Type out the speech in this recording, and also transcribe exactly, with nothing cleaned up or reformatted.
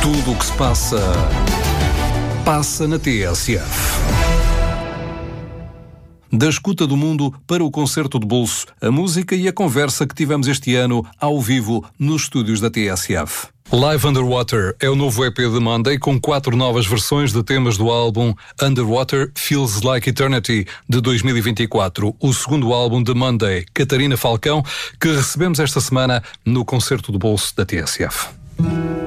Tudo o que se passa, passa na T S F. Da escuta do mundo para o concerto de bolso, a música e a conversa que tivemos este ano ao vivo nos estúdios da T S F. Live Underwater é o novo E P de Monday com quatro novas versões de temas do álbum Underwater Feels Like Eternity de dois mil e vinte e quatro, o segundo álbum de Monday, Catarina Falcão, que recebemos esta semana no concerto de bolso da T S F.